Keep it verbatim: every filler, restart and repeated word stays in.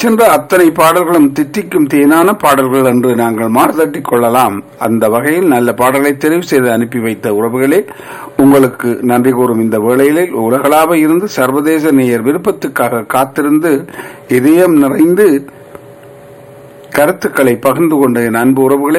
சென்ற அத்தனை பாடல்களும் தித்திக்கும் தேனான பாடல்கள் என்று நாங்கள் மாறுதட்டிக் கொள்ளலாம். அந்த வகையில் நல்ல பாடலை தெரிவு செய்து அனுப்பி வைத்த உறவுகளே, உங்களுக்கு நன்றி கூறும் இந்த வேளையிலே உலகளாவ இருந்து சர்வதேச நேயர் விருப்பத்துக்காக காத்திருந்து இதயம் நிறைந்து கருத்துக்களை பகிர்ந்து கொண்ட என் அன்பு உறவுகளே,